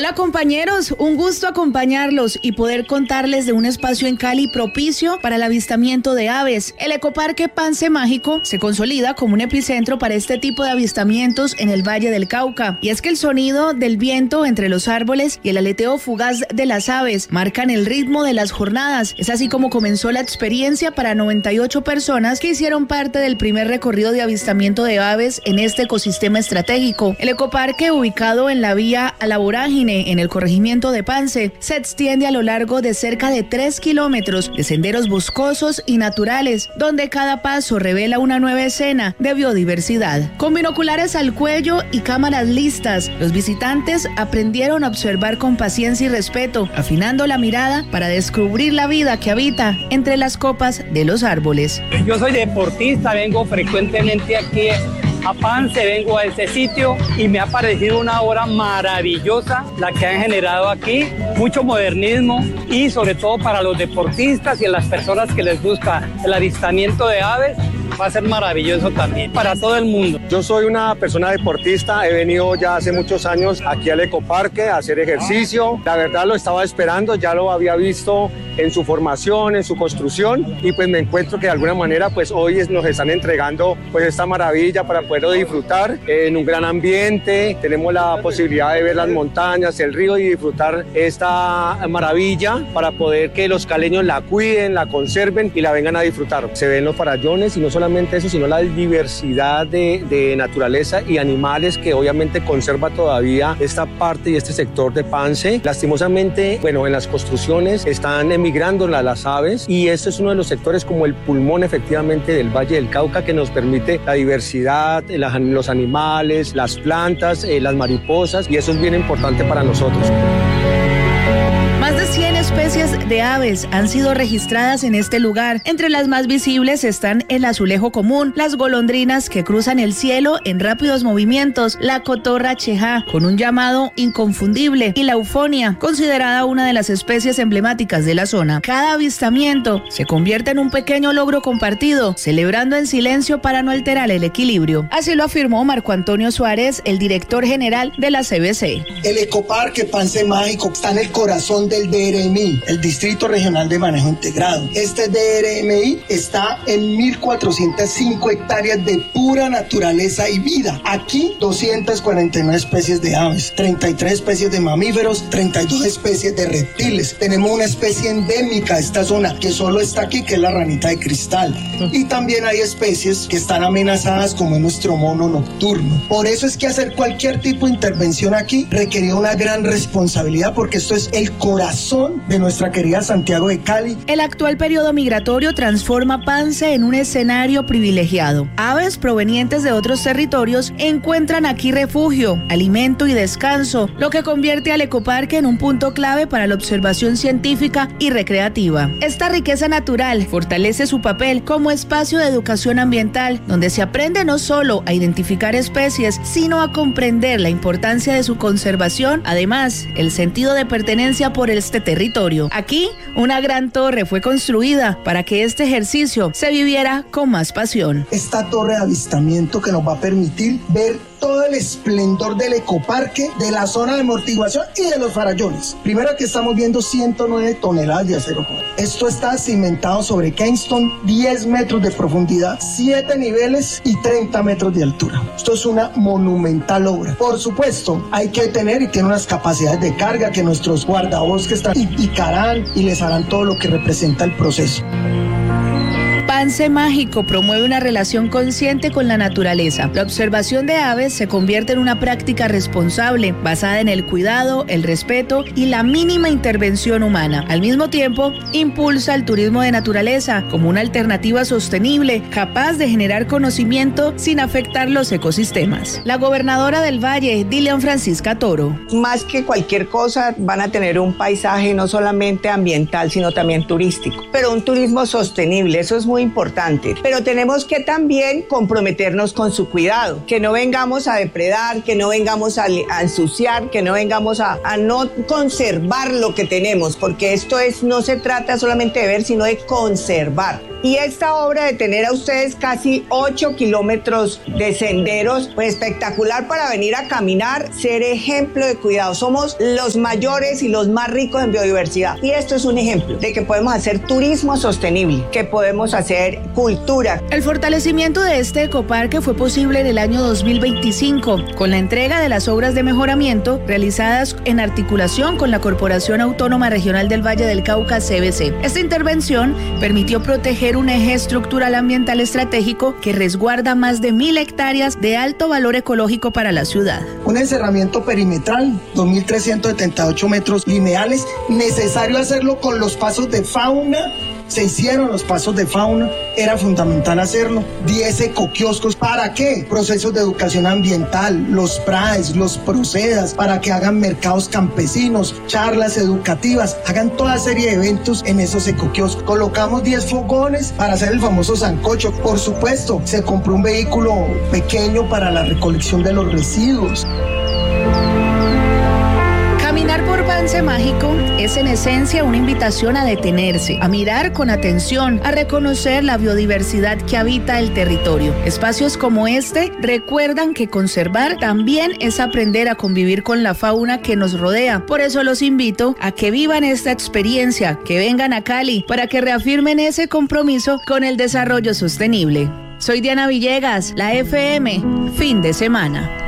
Hola compañeros, un gusto acompañarlos y poder contarles de un espacio en Cali propicio para el avistamiento de aves. El ecoparque Pance Mágico se consolida como un epicentro para este tipo de avistamientos en el Valle del Cauca. Y es que el sonido del viento entre los árboles y el aleteo fugaz de las aves marcan el ritmo de las jornadas. Es así como comenzó la experiencia para 98 personas que hicieron parte del primer recorrido de avistamiento de aves en este ecosistema estratégico. El ecoparque, ubicado en la vía a la Vorágine, en el corregimiento de Pance, se extiende a lo largo de cerca de 3 kilómetros de senderos boscosos y naturales, donde cada paso revela una nueva escena de biodiversidad. Con binoculares al cuello y cámaras listas, los visitantes aprendieron a observar con paciencia y respeto, afinando la mirada para descubrir la vida que habita entre las copas de los árboles. Yo soy deportista, vengo frecuentemente aquí a Pance, vengo a este sitio y me ha parecido una obra maravillosa la que han generado aquí, mucho modernismo y sobre todo para los deportistas y las personas que les gusta el avistamiento de aves. Va a ser maravilloso también para todo el mundo. Yo soy una persona deportista, he venido ya hace muchos años aquí al ecoparque a hacer ejercicio. La verdad lo estaba esperando, ya lo había visto en su formación, en su construcción, y pues me encuentro que de alguna manera pues hoy nos están entregando pues esta maravilla para poderlo disfrutar en un gran ambiente. Tenemos la posibilidad de ver las montañas, el río y disfrutar esta maravilla para poder que los caleños la cuiden, la conserven y la vengan a disfrutar. Se ven los farallones y no solamente eso, sino la diversidad de naturaleza y animales que obviamente conserva todavía esta parte y este sector de Pance. Lastimosamente, bueno, en las construcciones están emigrando las aves y este es uno de los sectores como el pulmón efectivamente del Valle del Cauca que nos permite la diversidad, los animales, las plantas, las mariposas, y eso es bien importante para nosotros. Más de 100 especies de aves han sido registradas en este lugar. Entre las más visibles están el azulejo común, las golondrinas que cruzan el cielo en rápidos movimientos, la cotorra chejá, con un llamado inconfundible, y la eufonia, considerada una de las especies emblemáticas de la zona. Cada avistamiento se convierte en un pequeño logro compartido, celebrando en silencio para no alterar el equilibrio. Así lo afirmó Marco Antonio Suárez, el director general de la CBC. El ecoparque Pance Mágico está en el corazón del DRMI, el Distrito Regional de Manejo Integrado. Este DRMI está en 1.405 hectáreas de pura naturaleza y vida. Aquí 249 especies de aves, 33 especies de mamíferos, 32 especies de reptiles. Tenemos una especie endémica de esta zona que solo está aquí, que es la ranita de cristal. Y también hay especies que están amenazadas, como es nuestro mono nocturno. Por eso es que hacer cualquier tipo de intervención aquí requería una gran responsabilidad, porque esto es el corazón de nuestra querida Santiago de Cali. El actual periodo migratorio transforma Pance en un escenario privilegiado. Aves provenientes de otros territorios encuentran aquí refugio, alimento y descanso, lo que convierte al ecoparque en un punto clave para la observación científica y recreativa. Esta riqueza natural fortalece su papel como espacio de educación ambiental, donde se aprende no solo a identificar especies, sino a comprender la importancia de su conservación, además, el sentido de pertenencia por este territorio. Aquí, una gran torre fue construida para que este ejercicio se viviera con más pasión. Esta torre de avistamiento que nos va a permitir ver todo el esplendor del ecoparque, de la zona de amortiguación y de los farallones. Primero, que estamos viendo 109 toneladas de acero. Esto está cimentado sobre Keystone, 10 metros de profundidad, 7 niveles y 30 metros de altura. Esto es una monumental obra. Por supuesto, hay que tener y tiene unas capacidades de carga que nuestros guardabosques indicarán y les harán todo lo que representa el proceso. Pance Mágico promueve una relación consciente con la naturaleza. La observación de aves se convierte en una práctica responsable, basada en el cuidado, el respeto y la mínima intervención humana. Al mismo tiempo, impulsa el turismo de naturaleza como una alternativa sostenible, capaz de generar conocimiento sin afectar los ecosistemas. La gobernadora del Valle, Dilian Francisca Toro. Más que cualquier cosa, van a tener un paisaje no solamente ambiental, sino también turístico. Pero un turismo sostenible, eso es muy importante, pero tenemos que también comprometernos con su cuidado, que no vengamos a depredar, que no vengamos a ensuciar, que no vengamos a no conservar lo que tenemos, porque esto no se trata solamente de ver, sino de conservar. Y esta obra de tener a ustedes casi 8 kilómetros de senderos, pues espectacular para venir a caminar, ser ejemplo de cuidado. Somos los mayores y los más ricos en biodiversidad. Y esto es un ejemplo de que podemos hacer turismo sostenible, que podemos hacer cultura. El fortalecimiento de este ecoparque fue posible en el año 2025, con la entrega de las obras de mejoramiento realizadas en articulación con la Corporación Autónoma Regional del Valle del Cauca, CVC. Esta intervención permitió proteger un eje estructural ambiental estratégico que resguarda más de 1.000 hectáreas de alto valor ecológico para la ciudad. Un encerramiento perimetral, 2.378 metros lineales, necesario hacerlo con los pasos de fauna. Se hicieron los pasos de fauna, era fundamental hacerlo. 10 ecoquioscos, ¿para qué? Procesos de educación ambiental, los PRAES, los PROCEDAS, para que hagan mercados campesinos, charlas educativas, hagan toda serie de eventos en esos ecoquioscos. Colocamos 10 fogones para hacer el famoso sancocho. Por supuesto, se compró un vehículo pequeño para la recolección de los residuos. Caminar por Pance Mágico es en esencia una invitación a detenerse, a mirar con atención, a reconocer la biodiversidad que habita el territorio. Espacios como este recuerdan que conservar también es aprender a convivir con la fauna que nos rodea. Por eso los invito a que vivan esta experiencia, que vengan a Cali para que reafirmen ese compromiso con el desarrollo sostenible. Soy Diana Villegas, la FM, fin de semana.